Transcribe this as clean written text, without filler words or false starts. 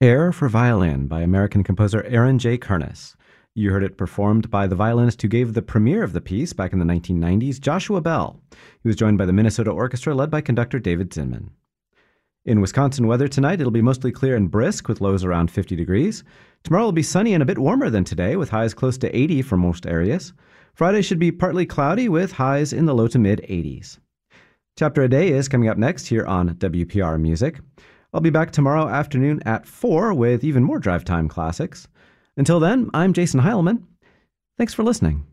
Air for Violin by American composer Aaron J. Kernis. You heard it performed by the violinist who gave the premiere of the piece back in the 1990s, Joshua Bell. He was joined by the Minnesota Orchestra led by conductor David Zinman. In Wisconsin weather tonight, it'll be mostly clear and brisk with lows around 50 degrees. Tomorrow will be sunny and a bit warmer than today with highs close to 80 for most areas. Friday should be partly cloudy with highs in the low to mid 80s. Chapter a Day is coming up next here on WPR Music. I'll be back tomorrow afternoon at 4 with even more drive time classics. Until then, I'm Jason Heilman. Thanks for listening.